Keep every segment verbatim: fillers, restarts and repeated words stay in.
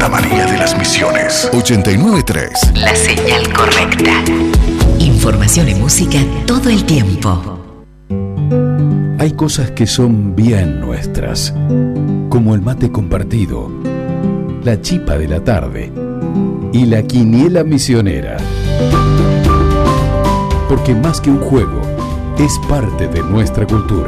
Santa María de las Misiones. ochenta y nueve punto tres. La señal correcta. Información y música todo el tiempo. Hay cosas que son bien nuestras, como el mate compartido, la chipa de la tarde y la quiniela misionera. Porque más que un juego, es parte de nuestra cultura.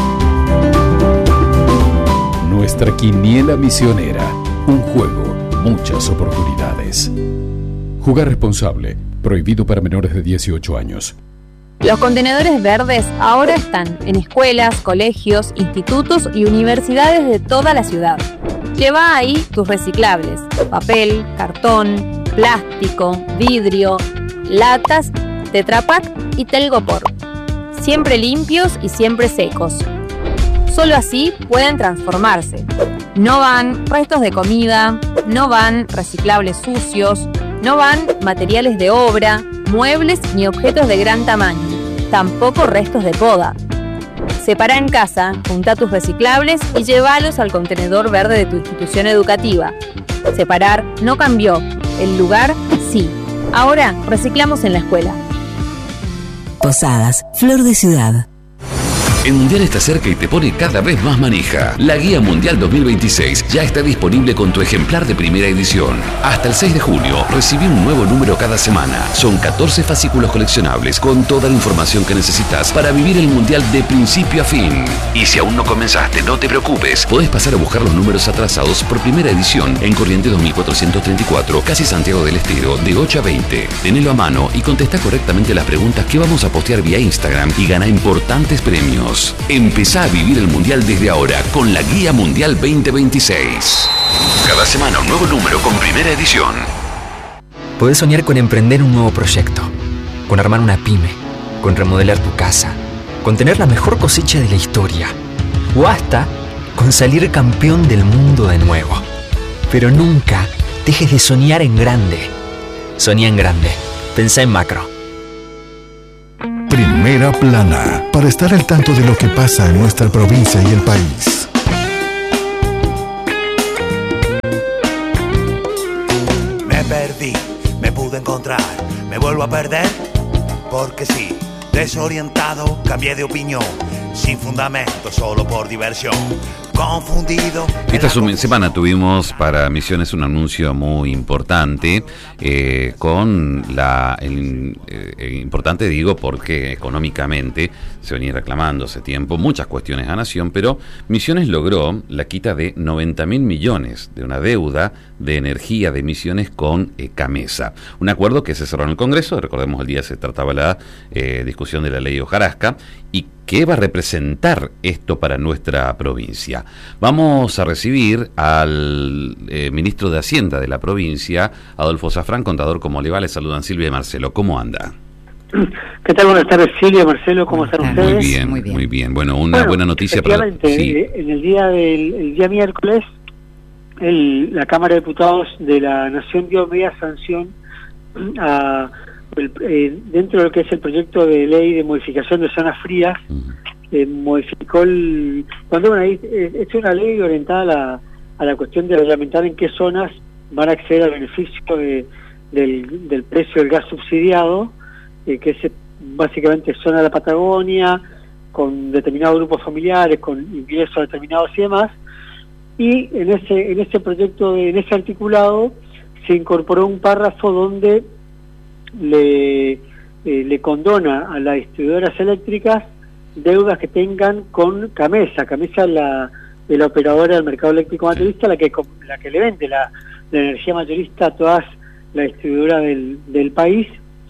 Nuestra quiniela misionera, un juego, muchas oportunidades. Jugar responsable, prohibido para menores de dieciocho años. Los contenedores verdes ahora están en escuelas, colegios, institutos y universidades de toda la ciudad. Lleva ahí tus reciclables: papel, cartón, plástico, vidrio, latas, Tetra Pak y Telgopor. Siempre limpios y siempre secos. Solo así pueden transformarse. No van restos de comida, no van reciclables sucios, no van materiales de obra, muebles ni objetos de gran tamaño, tampoco restos de poda. Separa en casa, junta tus reciclables y llévalos al contenedor verde de tu institución educativa. Separar no cambió, el lugar sí. Ahora reciclamos en la escuela. Posadas, Flor de Ciudad. El Mundial está cerca y te pone cada vez más manija. La Guía Mundial dos mil veintiséis ya está disponible con tu ejemplar de primera edición. Hasta el seis de junio, recibí un nuevo número cada semana. Son catorce fascículos coleccionables con toda la información que necesitas para vivir el Mundial de principio a fin. Y si aún no comenzaste, no te preocupes. Podés pasar a buscar los números atrasados por primera edición en Corrientes dos mil cuatrocientos treinta y cuatro, casi Santiago del Estero, de ocho a veinte. Tenelo a mano y contestá correctamente las preguntas que vamos a postear vía Instagram y gana importantes premios. Empezá a vivir el Mundial desde ahora con la Guía Mundial veinte veintiséis. Cada semana un nuevo número con primera edición. Podés soñar con emprender un nuevo proyecto, con armar una pyme, con remodelar tu casa, con tener la mejor cosecha de la historia, o hasta con salir campeón del mundo de nuevo. Pero nunca dejes de soñar en grande. Soñá en grande. Pensá en macro. Primera Plana, para estar al tanto de lo que pasa en nuestra provincia y el país. Me perdí, me pude encontrar, me vuelvo a perder, porque sí, desorientado, cambié de opinión, sin fundamento, solo por diversión. Confundido. Esta semana tuvimos para Misiones un anuncio muy importante, eh, con la el, eh, importante digo porque económicamente se venía reclamando hace tiempo muchas cuestiones a Nación, pero Misiones logró la quita de noventa mil millones de una deuda de energía de Misiones con eh, Camesa. Un acuerdo que se cerró en el Congreso, recordemos el día se trataba la eh, discusión de la ley hojarasca, y qué va a representar esto para nuestra provincia. Vamos a recibir al eh, ministro de Hacienda de la provincia, Adolfo Zafrán, contador. ¿Cómo le va? Les saludan Silvia y Marcelo. ¿Cómo anda? ¿Qué tal? Buenas tardes, Silvia, Marcelo, ¿cómo están ustedes? Muy bien, muy bien, muy bien. Bueno, una bueno, buena noticia para... Sí. En el día del el día miércoles, el, la Cámara de Diputados de la Nación dio media sanción a... El, eh, dentro de lo que es el proyecto de ley de modificación de zonas frías, eh, modificó el... Cuando bueno, eh, es una ley orientada a la, a la cuestión de reglamentar en qué zonas van a acceder al beneficio de, del, del precio del gas subsidiado, eh, que es básicamente zona de la Patagonia, con determinados grupos familiares, con ingresos determinados y demás. Y en ese, en ese proyecto, de, en ese articulado, se incorporó un párrafo donde le, eh, le condona a las distribuidoras eléctricas deudas que tengan con Camesa. Camesa es la, es la operadora del mercado eléctrico mayorista, la que la que le vende la, la energía mayorista a todas las distribuidoras del, del país.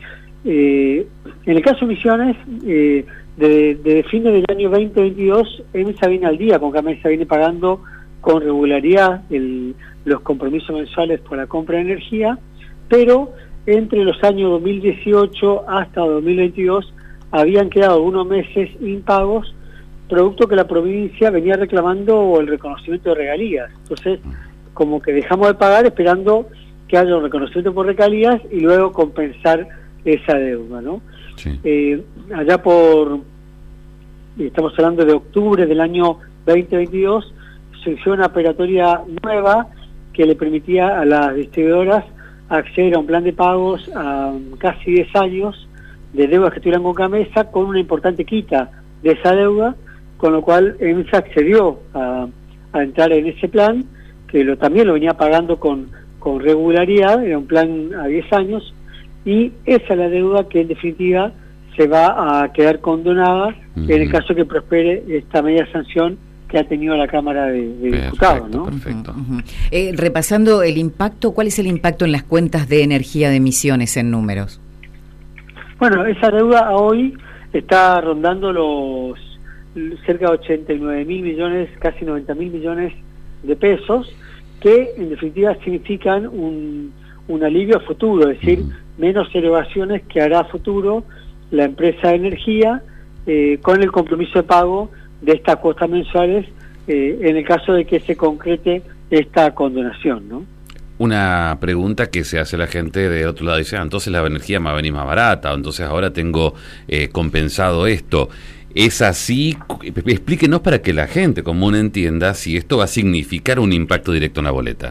Eh, en el caso de Misiones, eh, desde de fines del año veinte veintidós, EMSA viene al día con Camesa, viene pagando con regularidad el, los compromisos mensuales por la compra de energía, pero entre los años dos mil dieciocho hasta dos mil veintidós habían quedado unos meses impagos, producto que la provincia venía reclamando el reconocimiento de regalías. Entonces, como que dejamos de pagar esperando que haya un reconocimiento por regalías y luego compensar esa deuda, ¿no? Sí. Eh, allá por, estamos hablando de octubre del año veinte veintidós, se hizo una operatoria nueva que le permitía a las distribuidoras acceder a un plan de pagos a casi diez años de deudas que tuvieran con Gamesa, con una importante quita de esa deuda, con lo cual EMSA accedió a, a entrar en ese plan, que lo también lo venía pagando con, con regularidad, era un plan a diez años, y esa es la deuda que en definitiva se va a quedar condonada uh-huh. en el caso que prospere esta media sanción que ha tenido la Cámara de, de perfecto, Diputados, ¿no? Perfecto. Uh-huh. Eh, repasando el impacto, ¿cuál es el impacto en las cuentas de energía de Misiones en números? Bueno, esa deuda hoy está rondando los cerca de ochenta y nueve mil millones, casi noventa mil millones de pesos, que en definitiva significan un, un alivio a futuro, es decir, uh-huh. menos elevaciones que hará a futuro la empresa de energía eh, con el compromiso de pago de estas cuotas mensuales eh, en el caso de que se concrete esta condonación, ¿no? Una pregunta que se hace la gente de otro lado, dice, ah, entonces la energía me va a venir más barata, o entonces ahora tengo eh, compensado esto. ¿Es así? Explíquenos para que la gente común entienda si esto va a significar un impacto directo en la boleta.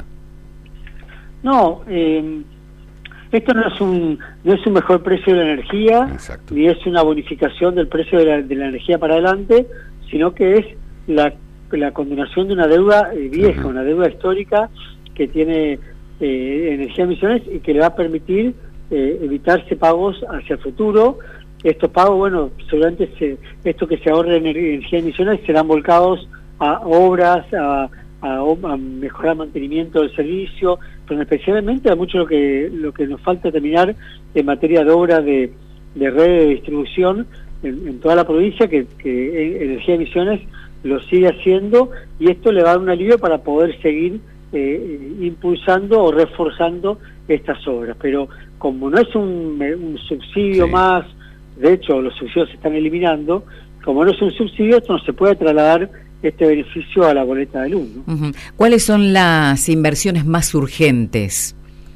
No, eh, esto no es un no es un mejor precio de la energía, exacto. Ni es una bonificación del precio de la, de la energía para adelante, sino que es la, la condonación de una deuda eh, vieja, uh-huh. una deuda histórica que tiene eh, Energía Misiones y que le va a permitir eh, evitarse pagos hacia el futuro. Estos pagos, bueno, seguramente se, esto que se ahorre en Energía Misiones serán volcados a obras, a, a, a mejorar el mantenimiento del servicio, pero especialmente a mucho lo que lo que nos falta terminar en materia de obra de, de red de distribución en, en toda la provincia, que, que Energía Misiones lo sigue haciendo, y esto le va a dar un alivio para poder seguir eh, impulsando o reforzando estas obras. Pero como no es un, un subsidio sí. más, de hecho los subsidios se están eliminando, como no es un subsidio, esto no se puede trasladar este beneficio a la boleta de luz, ¿no? Uh-huh. ¿Cuáles son las inversiones más urgentes?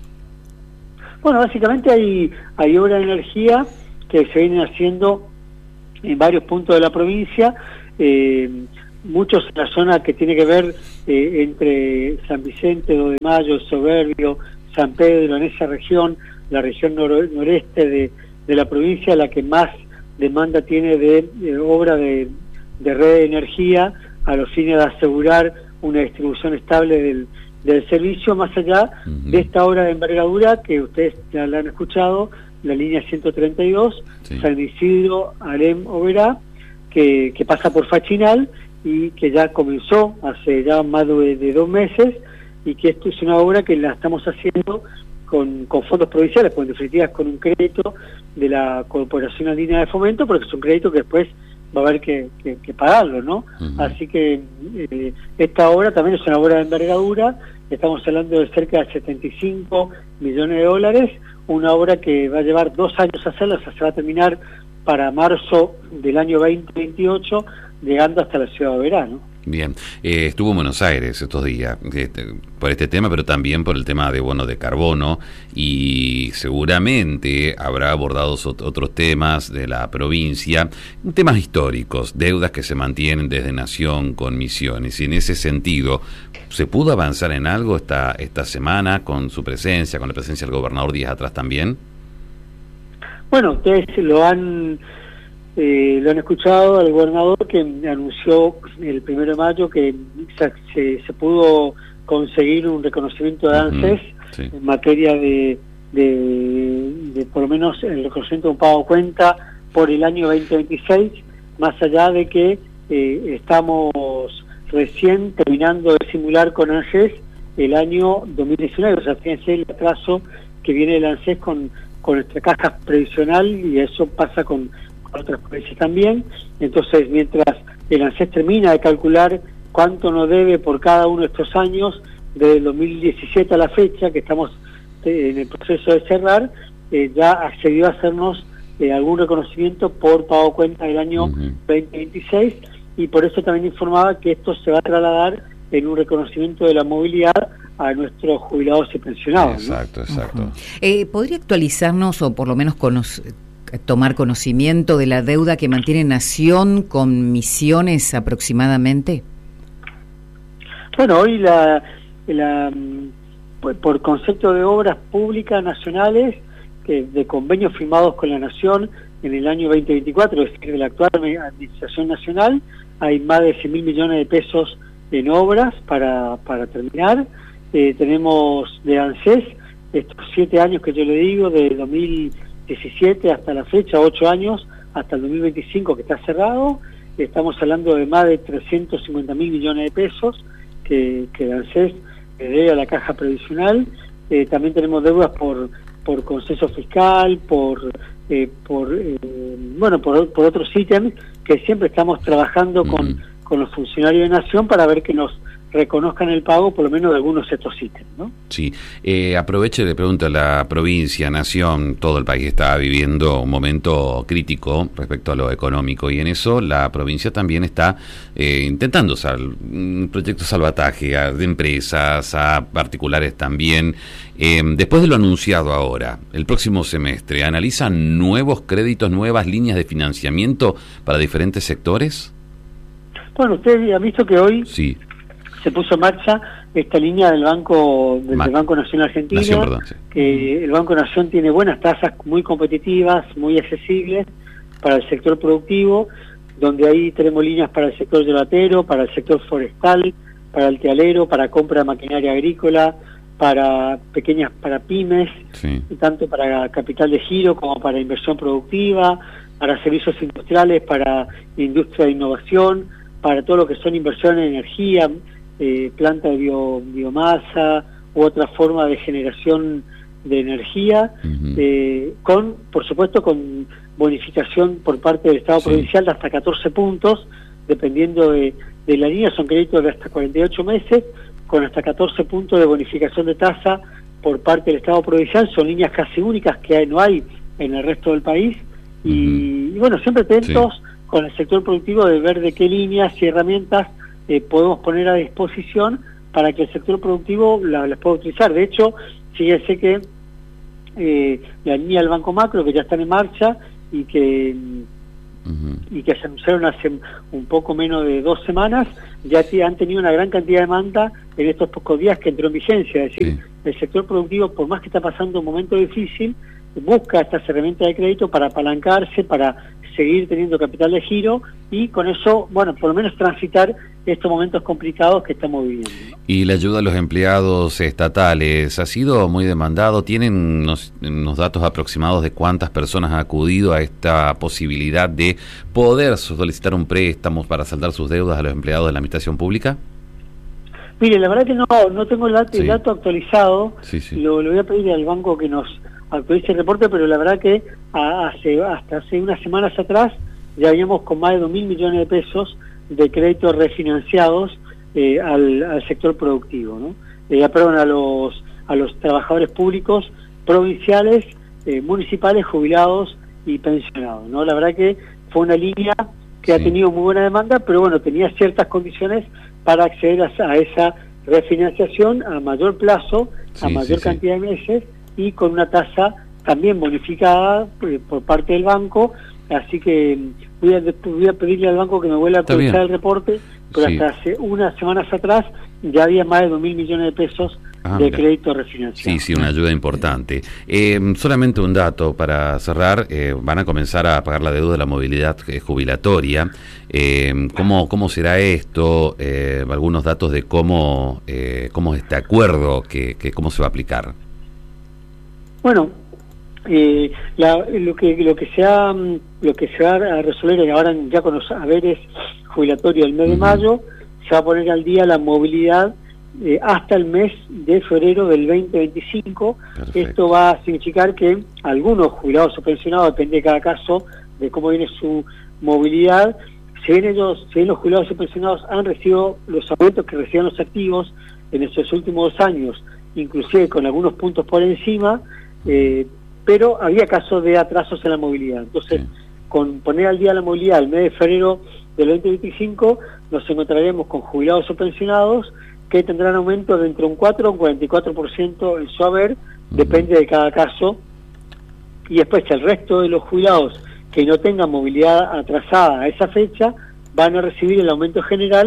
Bueno, básicamente hay, hay obras de energía que se vienen haciendo en varios puntos de la provincia, eh, muchos en la zona que tiene que ver eh, entre San Vicente, dos de Mayo, Soberbio, San Pedro, en esa región, la región nor- noreste de, de la provincia, la que más demanda tiene de, de obra de, de red de energía, a los fines de asegurar una distribución estable del, del servicio, más allá uh-huh. de esta obra de envergadura que ustedes ya la han escuchado, la línea ciento treinta y dos, sí. San Isidro, Alem, Oberá, que, que pasa por Fachinal y que ya comenzó hace ya más de, de dos meses, y que esto es una obra que la estamos haciendo con, con fondos provinciales, pues en definitiva es con un crédito de la Corporación Andina de Fomento, porque es un crédito que después va a haber que, que, que pagarlo, ¿no? Uh-huh. Así que eh, esta obra también es una obra de envergadura, estamos hablando de cerca de setenta y cinco millones de dólares, una obra que va a llevar dos años hacerla, o sea, se va a terminar para marzo del año veinte veintiocho, llegando hasta la ciudad de Verano. Bien, eh, estuvo en Buenos Aires estos días este, por este tema, pero también por el tema de bono de carbono, y seguramente habrá abordado otros temas de la provincia, temas históricos, deudas que se mantienen desde Nación con Misiones, y en ese sentido, ¿se pudo avanzar en algo esta, esta semana con su presencia, con la presencia del gobernador días atrás también? Bueno, ustedes lo han... Eh, lo han escuchado al gobernador, que anunció el primero de mayo que se, se, se pudo conseguir un reconocimiento de ANSES uh-huh, sí. en materia de, de, de por lo menos el reconocimiento de un pago cuenta por el año veinte veintiséis, más allá de que eh, estamos recién terminando de simular con ANSES el año dos mil diecinueve, o sea, fíjense el atraso que viene del ANSES con, con nuestra caja previsional, y eso pasa con otras provincias también. Entonces, mientras el ANSES termina de calcular cuánto nos debe por cada uno de estos años, desde el dos mil diecisiete a la fecha, que estamos eh, en el proceso de cerrar, eh, ya accedió a hacernos eh, algún reconocimiento por pago cuenta del año uh-huh. veinte veintiséis, y por eso también informaba que esto se va a trasladar en un reconocimiento de la movilidad a nuestros jubilados y pensionados. Exacto, ¿no? exacto. Uh-huh. Eh, ¿Podría actualizarnos, o por lo menos conocer, tomar conocimiento de la deuda que mantiene Nación con Misiones aproximadamente? Bueno, hoy la, la por, por concepto de obras públicas nacionales, que de convenios firmados con la Nación en el año veinte veinticuatro, es decir, de la actual Administración Nacional, hay más de cien mil millones de pesos en obras para, para terminar. Eh, tenemos de ANSES, estos siete años que yo le digo, de dos mil diecisiete hasta la fecha, ocho años, hasta el dos mil veinticinco que está cerrado, estamos hablando de más de trescientos cincuenta mil millones de pesos que, que ANSES le debe a la caja previsional. Eh, también tenemos deudas por, por consenso fiscal, por, eh, por eh, bueno, por, por otros ítems que siempre estamos trabajando con, mm. con los funcionarios de Nación para ver que nos reconozcan el pago por lo menos de algunos de estos ítems, ¿no? Sí, eh, aprovecho y le pregunto a la provincia, Nación, todo el país está viviendo un momento crítico respecto a lo económico y en eso la provincia también está eh, intentando sal, proyectos salvataje a, de empresas, a particulares también. Eh, después de lo anunciado ahora, el próximo semestre, ¿analizan nuevos créditos, nuevas líneas de financiamiento para diferentes sectores? Bueno, usted ha visto que hoy sí. se puso en marcha esta línea del Banco del, del Banco Nación Argentino, Nación, perdón, sí. que el Banco Nación tiene buenas tasas muy competitivas, muy accesibles para el sector productivo, donde ahí tenemos líneas para el sector yelatero, para el sector forestal, para el tealero, para compra de maquinaria agrícola, para pequeñas, para pymes, sí. tanto para capital de giro como para inversión productiva, para servicios industriales, para industria de innovación, para todo lo que son inversiones en energía, Eh, planta de bio, biomasa u otra forma de generación de energía, uh-huh. eh, con, por supuesto, con bonificación por parte del Estado sí. provincial de hasta catorce puntos, dependiendo de, de la línea, son créditos de hasta cuarenta y ocho meses, con hasta catorce puntos de bonificación de tasa por parte del Estado provincial, son líneas casi únicas que hay, no hay en el resto del país, y, uh-huh. y bueno, siempre atentos sí. con el sector productivo de ver de qué líneas y herramientas Eh, podemos poner a disposición para que el sector productivo las la pueda utilizar. De hecho, fíjense que eh, la línea del Banco Macro, que ya están en marcha y que uh-huh. y que se anunciaron hace un poco menos de dos semanas, ya t- han tenido una gran cantidad de demanda en estos pocos días que entró en vigencia. Es decir, sí. el sector productivo, por más que está pasando un momento difícil, busca estas herramientas de crédito para apalancarse, para seguir teniendo capital de giro y con eso, bueno, por lo menos transitar estos momentos complicados que estamos viviendo, ¿no? Y la ayuda a los empleados estatales ha sido muy demandado. ¿Tienen unos, unos datos aproximados de cuántas personas han acudido a esta posibilidad de poder solicitar un préstamo para saldar sus deudas a los empleados de la administración pública? Mire, la verdad que no no tengo el dato, sí. el dato actualizado. Sí, sí. Lo, lo voy a pedir al banco que nos actualice el reporte, pero la verdad que hace hasta hace unas semanas atrás ya habíamos con más de dos mil millones de pesos de créditos refinanciados eh, al, al sector productivo, ¿no? Eh, perdón, a los a los trabajadores públicos provinciales, eh, municipales, jubilados y pensionados, ¿no? La verdad que fue una línea que sí. ha tenido muy buena demanda, pero bueno, tenía ciertas condiciones para acceder a, a esa refinanciación a mayor plazo, sí, a mayor sí, cantidad sí. de meses y con una tasa también bonificada eh, por parte del banco. Así que voy a, voy a pedirle al banco que me vuelva a actualizar el reporte, pero sí. hasta hace unas semanas atrás ya había más de dos mil millones de pesos ah, de mira. crédito refinanciado. Sí, sí, una ayuda importante. Eh, solamente un dato para cerrar, eh, van a comenzar a pagar la deuda de la movilidad jubilatoria. Eh, ¿cómo, ¿Cómo será esto? Eh, algunos datos de cómo, eh, cómo es este acuerdo, que, que cómo se va a aplicar. Bueno, eh, la, lo que lo que se ha lo que se va a resolver ahora ya con los haberes jubilatorios del mes uh-huh. de mayo, se va a poner al día la movilidad eh, hasta el mes de febrero del veinte veinticinco. Perfecto. Esto va a significar que algunos jubilados o pensionados, depende de cada caso de cómo viene su movilidad, si bien ellos, si bien los jubilados y pensionados han recibido los aumentos que reciben los activos en estos últimos dos años, inclusive con algunos puntos por encima, eh, pero había casos de atrasos en la movilidad. Entonces, sí. con poner al día la movilidad el mes de febrero del veinte veinticinco, nos encontraremos con jubilados o pensionados que tendrán aumento de entre un cuatro y un cuarenta y cuatro por ciento en su haber, uh-huh. depende de cada caso, y después el resto de los jubilados que no tengan movilidad atrasada a esa fecha van a recibir el aumento general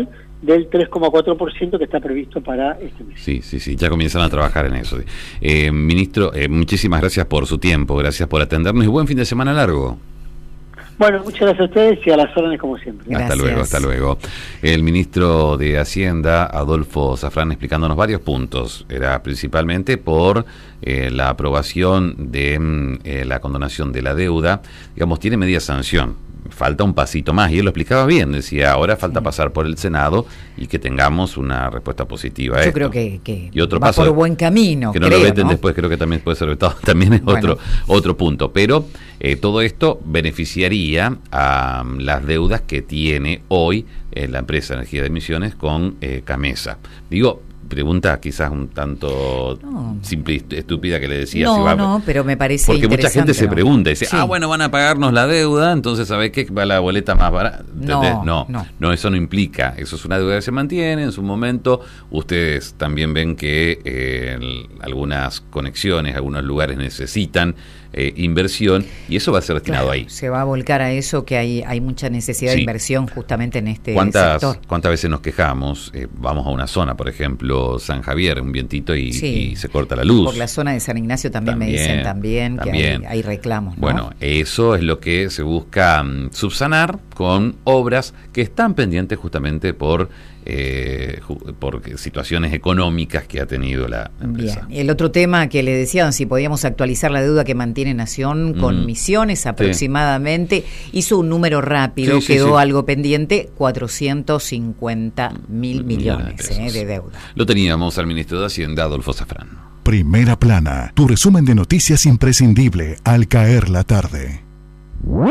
del tres coma cuatro por ciento que está previsto para este mes. Sí, sí, sí, ya comienzan a trabajar en eso. Eh, ministro, eh, muchísimas gracias por su tiempo, gracias por atendernos y buen fin de semana largo. Bueno, muchas gracias a ustedes y a las órdenes como siempre. Hasta Gracias. luego, hasta luego. El ministro de Hacienda, Adolfo Zafrán, explicándonos varios puntos. Era principalmente por eh, la aprobación de eh, la condonación de la deuda. Digamos, tiene media sanción. Falta un pasito más, y él lo explicaba bien, decía, ahora falta sí. pasar por el Senado y que tengamos una respuesta positiva a Yo esto. creo que, que y otro va paso, por buen camino. Que no creo, lo veten ¿no? después, creo que también puede ser vetado, también es Bueno. otro, otro punto. Pero eh, todo esto beneficiaría a um, las deudas que tiene hoy eh, la empresa de energía de emisiones con eh, Camesa. Digo, pregunta quizás un tanto no. simple y estúpida que le decía. No, si va, no, pero me parece porque mucha gente se ¿no? pregunta y dice, sí. ah, bueno, van a pagarnos la deuda, entonces ¿sabés qué? Va la boleta más barata. No, no, no, no, eso no implica. Eso es una deuda que se mantiene en su momento. Ustedes también ven que eh, algunas conexiones, algunos lugares necesitan eh, inversión y eso va a ser destinado Claro, ahí. se va a volcar a eso, que hay, hay mucha necesidad Sí. de inversión justamente en este ¿Cuántas, sector. ¿Cuántas veces nos quejamos? Eh, vamos a una zona, por ejemplo, San Javier, un vientito y, Sí. y se corta la luz. Por la zona de San Ignacio también, También, me dicen también, también. que hay, hay reclamos, ¿no? Bueno, eso es lo que se busca um, subsanar con obras que están pendientes justamente por eh, ju- por situaciones económicas que ha tenido la empresa. Bien, el otro tema que le decían, si podíamos actualizar la deuda que mantiene Nación con Mm. Misiones aproximadamente, hizo un número rápido, Sí, sí, quedó sí. algo pendiente, cuatrocientos cincuenta mil millones pesos. eh, de deuda. Lo teníamos al ministro de Hacienda, Adolfo Zafrán. Primera Plana, tu resumen de noticias imprescindible al caer la tarde.